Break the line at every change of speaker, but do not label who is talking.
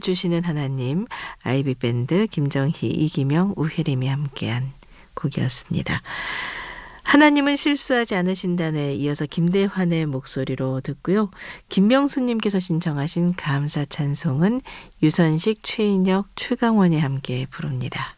주시는 하나님, 아이비밴드 김정희, 이기명, 우혜림이 함께한 곡이었습니다. 하나님은 실수하지 않으신다네 이어서 김대환의 목소리로 듣고요. 김명수님께서 신청하신 감사 찬송은 유선식, 최인혁, 최강원이 함께 부릅니다.